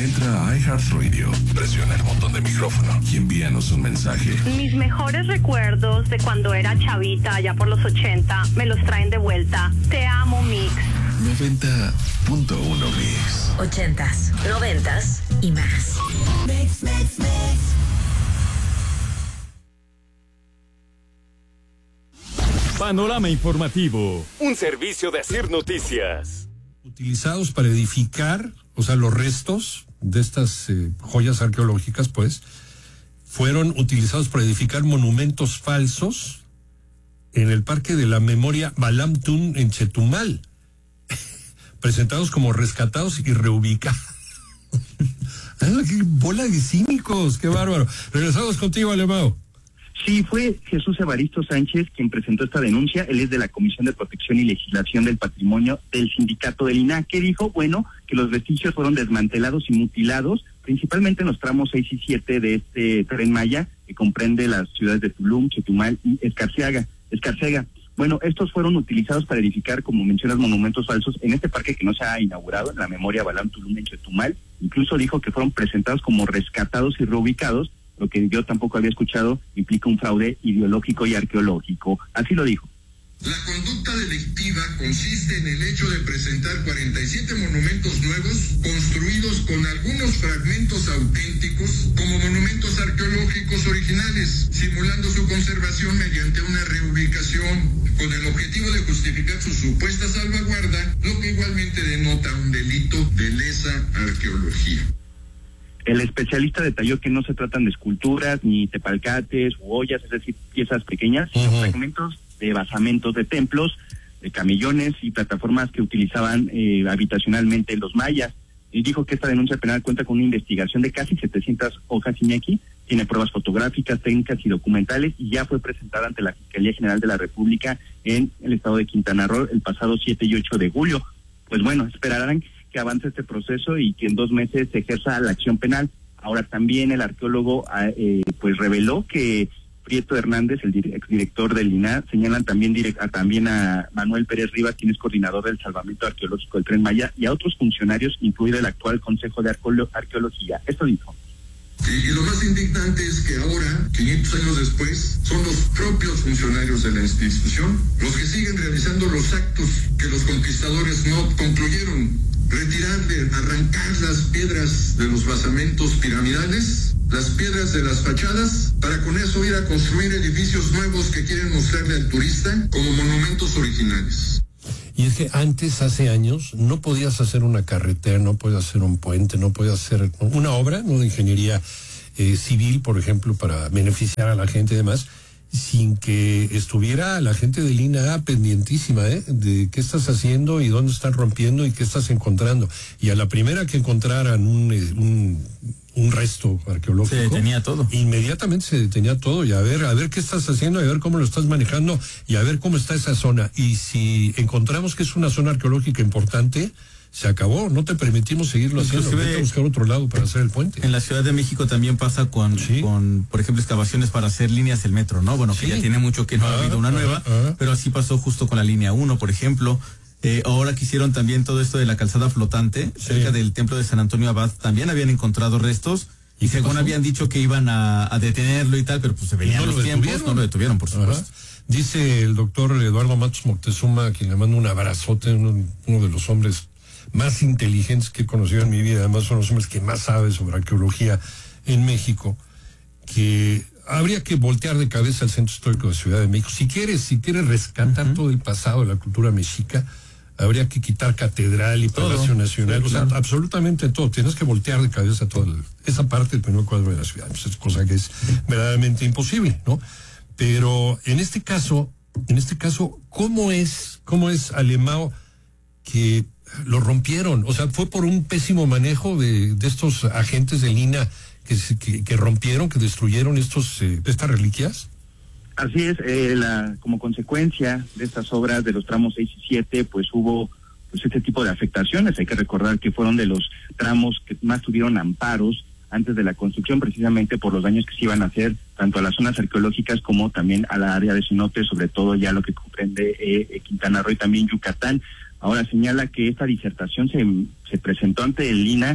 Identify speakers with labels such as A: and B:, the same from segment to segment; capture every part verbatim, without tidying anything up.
A: Entra a iHeartRadio, presiona el botón de micrófono y envíanos un mensaje.
B: Mis mejores recuerdos de cuando era chavita, allá por los ochenta, me los traen de vuelta. Te amo, Mix.
A: noventa punto uno Mix.
C: Ochentas, noventas y más. Mix, mix, mix.
D: Panorama Informativo, un servicio de Asir Noticias.
E: Utilizados para edificar, o sea, los restos de estas eh, joyas arqueológicas, pues, fueron utilizados para edificar monumentos falsos en el Parque de la Memoria Balam Tun en Chetumal, presentados como rescatados y reubicados. ¡Qué bola de cínicos! ¡Qué bárbaro! Regresamos contigo, Alemão.
F: Sí, fue Jesús Evaristo Sánchez quien presentó esta denuncia. Él es de la Comisión de Protección y Legislación del Patrimonio del sindicato del I N A H, que dijo, bueno, que los vestigios fueron desmantelados y mutilados, principalmente en los tramos seis y siete de este Tren Maya, que comprende las ciudades de Tulum, Chetumal y Escarcega. Escarcega. Bueno, estos fueron utilizados para edificar, como mencionas, monumentos falsos en este parque que no se ha inaugurado, en la Memoria Balam Tulum en Chetumal. Incluso dijo que fueron presentados como rescatados y reubicados, lo que yo tampoco había escuchado, implica un fraude ideológico y arqueológico. Así lo dijo.
G: La conducta delictiva consiste en el hecho de presentar cuarenta y siete monumentos nuevos construidos con algunos fragmentos auténticos como monumentos arqueológicos originales, simulando su conservación mediante una reubicación con el objetivo de justificar su supuesta salvaguarda, lo que igualmente denota un delito de lesa arqueología.
F: El especialista detalló que no se tratan de esculturas, ni tepalcates u ollas, es decir, piezas pequeñas, sino uh-huh. fragmentos de basamentos de templos, de camellones y plataformas que utilizaban eh, habitacionalmente los mayas. Y dijo que esta denuncia penal cuenta con una investigación de casi setecientas hojas Iñaki, tiene pruebas fotográficas, técnicas y documentales, y ya fue presentada ante la Fiscalía General de la República en el estado de Quintana Roo el pasado siete y ocho de julio. Pues bueno, esperarán que avance este proceso y que en dos meses se ejerza la acción penal. Ahora también el arqueólogo eh, pues reveló que Prieto Hernández, el dir- exdirector del I N A H, señalan también, direct- a, también a Manuel Pérez Rivas, quien es coordinador del salvamento arqueológico del Tren Maya, y a otros funcionarios, incluido el actual Consejo de Arqueolo- Arqueología. Esto dijo.
G: Y, y lo más indignante es que ahora, quinientos años después, son los propios funcionarios de la institución los que siguen realizando los actos que los conquistadores no concluyeron. Retirar, de, arrancar las piedras de los basamentos piramidales, las piedras de las fachadas, para con eso ir a construir edificios nuevos que quieren mostrarle al turista como monumentos originales.
E: Y es que antes, hace años, no podías hacer una carretera, no podías hacer un puente, no podías hacer una obra, ¿no?, de ingeniería eh, civil, por ejemplo, para beneficiar a la gente y demás, sin que estuviera la gente del I N A H pendientísima, ¿eh?, de qué estás haciendo y dónde están rompiendo y qué estás encontrando. Y a la primera que encontraran un, un, un resto arqueológico,
H: se detenía todo.
E: Inmediatamente se detenía todo, y a ver, a ver qué estás haciendo, y a ver cómo lo estás manejando, y a ver cómo está esa zona. Y si encontramos que es una zona arqueológica importante, se acabó, no te permitimos seguirlo haciendo, vete a buscar otro lado para hacer el puente.
H: En la Ciudad de México también pasa con, ¿sí?, con, por ejemplo, excavaciones para hacer líneas del metro, ¿no? Bueno, sí, que ya tiene mucho que no ah, ha habido una ah, nueva, ah. pero así pasó justo con la línea uno, por ejemplo. Eh, ahora que hicieron también todo esto de la calzada flotante, sí, cerca del templo de San Antonio Abad, también habían encontrado restos, y según pasó? habían dicho que iban a, a detenerlo y tal, pero pues se venían no los tiempos, no lo detuvieron, por supuesto. Ajá.
E: Dice el doctor Eduardo Matos Moctezuma, a quien le mando un abrazote, uno, uno de los hombres más inteligentes que he conocido en mi vida, además son los hombres que más saben sobre arqueología en México, que habría que voltear de cabeza al Centro Histórico de Ciudad de México. Si quieres, si quieres rescatar uh-huh. todo el pasado de la cultura mexica, habría que quitar catedral y todo, Palacio Nacional, sí, o sea, claro, absolutamente todo. Tienes que voltear de cabeza toda esa parte del primer cuadro de la ciudad. Pues es cosa que es verdaderamente imposible, ¿no? Pero en este caso, en este caso, ¿cómo es, cómo es, Alemão, que lo rompieron? O sea, fue por un pésimo manejo de, de estos agentes del I N A que, que, que rompieron, que destruyeron estos eh, estas reliquias.
F: Así es, eh, la, como consecuencia de estas obras de los tramos seis y siete, pues hubo pues este tipo de afectaciones. Hay que recordar que fueron de los tramos que más tuvieron amparos antes de la construcción, precisamente por los daños que se iban a hacer tanto a las zonas arqueológicas como también a la área de cenotes, sobre todo ya lo que comprende eh, Quintana Roo y también Yucatán. Ahora señala que esta disertación se, se presentó ante el I N A H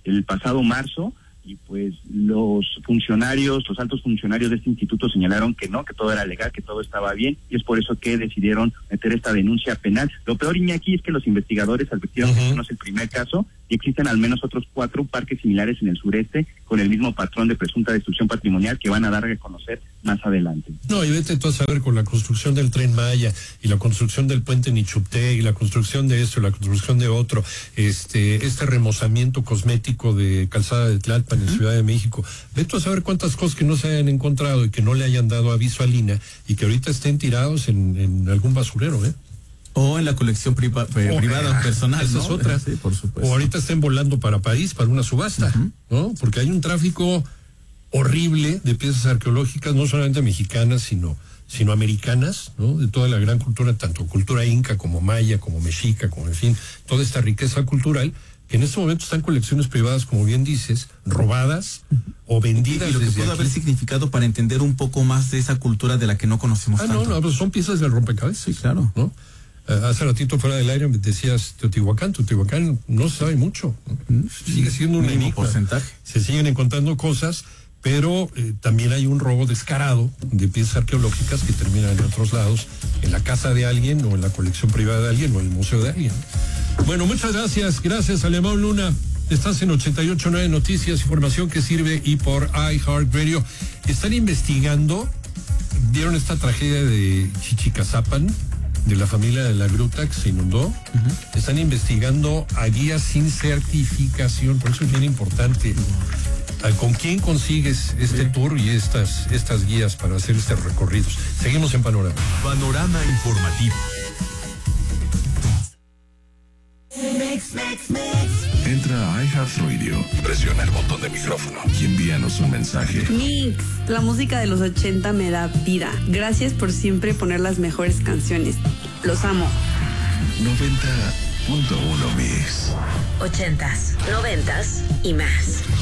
F: el pasado marzo, y pues los funcionarios, los altos funcionarios de este instituto señalaron que no, que todo era legal, que todo estaba bien, y es por eso que decidieron meter esta denuncia penal. Lo peor, Iñaki, es que los investigadores advirtieron uh-huh. que este no es el primer caso, y existen al menos otros cuatro parques similares en el sureste con el mismo patrón de presunta destrucción patrimonial que van a dar a conocer más adelante.
E: No, y vete tú a saber, con la construcción del Tren Maya y la construcción del puente Nichupté y la construcción de esto y la construcción de otro, este este remozamiento cosmético de Calzada de Tlalpan en Ciudad de México, vete tú a saber cuántas cosas que no se hayan encontrado y que no le hayan dado aviso a Lina y que ahorita estén tirados en, en algún basurero, ¿eh?
H: O en la colección priva, eh,
E: o,
H: privada
E: eh,
H: personal,
E: esa
H: ¿no?
E: es otra.
H: Sí, por supuesto.
E: O ahorita estén volando para París para una subasta, uh-huh. ¿no? Porque hay un tráfico horrible de piezas arqueológicas, no solamente mexicanas, sino sino americanas, ¿no? De toda la gran cultura, tanto cultura inca como maya, como mexica, como en fin, toda esta riqueza cultural, que en este momento están colecciones privadas, como bien dices, robadas uh-huh. o vendidas.
H: Y lo que
E: desde
H: puede
E: aquí.
H: haber significado para entender un poco más de esa cultura de la que no conocemos
E: ah,
H: tanto.
E: no, no, pues son piezas del rompecabezas.
H: Sí, claro.
E: ¿No? Uh, hace ratito fuera del aire me decías Teotihuacán, Teotihuacán no se sabe mucho, ¿no? Sigue siendo un enigma.
H: Porcentaje.
E: Se siguen encontrando cosas, pero eh, también hay un robo descarado de piezas arqueológicas que terminan en otros lados, en la casa de alguien o en la colección privada de alguien o en el museo de alguien. Bueno, muchas gracias, gracias Alemão Luna. Estás en ochenta y ocho punto nueve Noticias, información que sirve y por iHeartRadio. Están investigando, vieron esta tragedia de Chichicazapan, de la familia de la gruta que se inundó. Uh-huh. Están investigando a guías sin certificación, por eso es bien importante. Uh-huh. ¿Con quién consigues este sí. tour y estas, estas guías para hacer estos recorridos? Seguimos en Panorama.
A: Panorama informativo.
C: Mix, mix, mix.
A: Entra a iHeartRadio, presiona el botón de micrófono y envíanos un mensaje.
I: Mix, la música de los ochenta me da vida. Gracias por siempre poner las mejores canciones. Los amo.
A: noventa punto uno Mix.
C: Ochentas, noventas y más.